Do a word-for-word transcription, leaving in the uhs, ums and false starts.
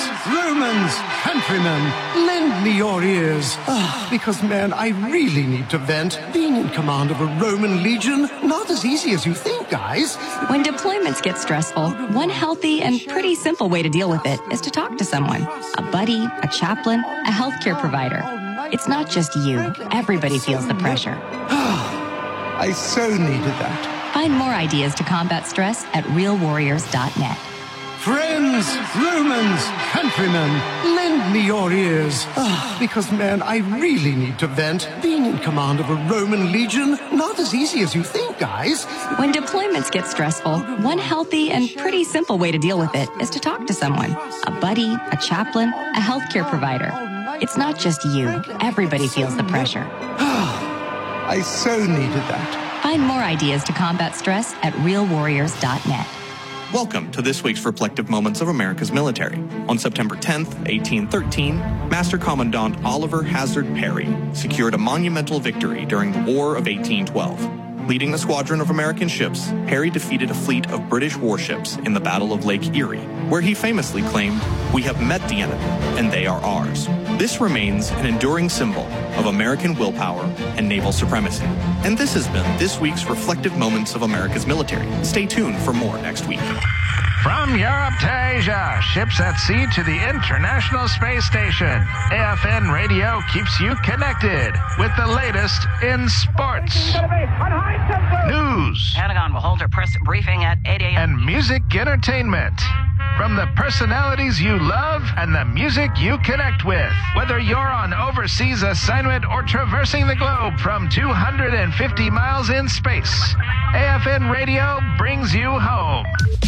Romans, countrymen, lend me your ears. Ah, because, man, I really need to vent. Being in command of a Roman legion, not as easy as you think, guys. When deployments get stressful, one healthy and pretty simple way to deal with it is to talk to someone. A buddy, a chaplain, a healthcare provider. It's not just you. Everybody feels the pressure. I so needed that. Find more ideas to combat stress at real warriors dot net. Friends, Romans, countrymen, lend me your ears. Ah, because, man, I really need to vent. Being in command of a Roman legion, not as easy as you think, guys. When deployments get stressful, one healthy and pretty simple way to deal with it is to talk to someone. A buddy, a chaplain, a healthcare provider. It's not just you. Everybody feels the pressure. I so needed that. Find more ideas to combat stress at real warriors dot net. Welcome to this week's Reflective Moments of America's Military. On September tenth, eighteen thirteen, Master Commandant Oliver Hazard Perry secured a monumental victory during the War of eighteen twelve. Leading a squadron of American ships, Perry defeated a fleet of British warships in the Battle of Lake Erie, where he famously claimed, "We have met the enemy, and they are ours." This remains an enduring symbol of American willpower and naval supremacy. And this has been this week's Reflective Moments of America's Military. Stay tuned for more next week. From Europe to Asia, ships at sea to the International Space Station, A F N Radio keeps you connected with the latest in sports, news, Pentagon will hold a press briefing at eight a.m. and music entertainment. From the personalities you love and the music you connect with. Whether you're on overseas assignment or traversing the globe from two hundred fifty miles in space, A F N Radio brings you home.